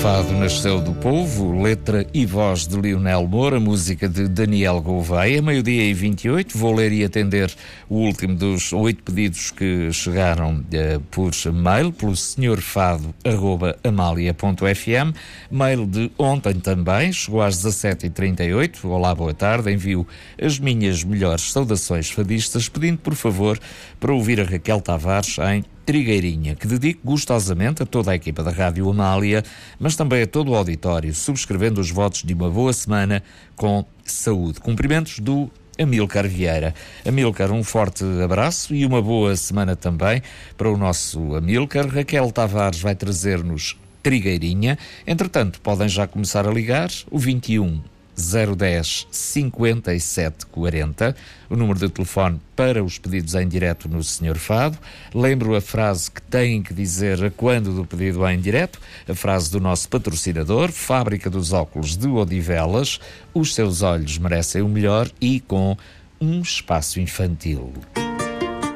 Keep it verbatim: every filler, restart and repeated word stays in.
Fado nasceu do povo, letra e voz de Lionel Moura, música de Daniel Gouveia. Meio-dia e vinte e oito, vou ler e atender o último dos oito pedidos que chegaram eh, por mail, pelo senhor fado arroba amalia ponto f m. Mail de ontem também, chegou às dezassete e trinta e oito. Olá, boa tarde, envio as minhas melhores saudações fadistas, pedindo por favor para ouvir a Raquel Tavares em Trigueirinha, que dedico gostosamente a toda a equipa da Rádio Amália, mas também a todo o auditório, subscrevendo os votos de uma boa semana com saúde. Cumprimentos do Amílcar Vieira. Amílcar, um forte abraço e uma boa semana também para o nosso Amílcar. Raquel Tavares vai trazer-nos Trigueirinha. Entretanto, podem já começar a ligar o vinte e um, zero dez, cinquenta e sete quarenta, o número de telefone para os pedidos em direto no senhor Fado. Lembro a frase que têm que dizer a quando do pedido em direto, a frase do nosso patrocinador, Fábrica dos Óculos de Odivelas, os seus olhos merecem o melhor e com um espaço infantil.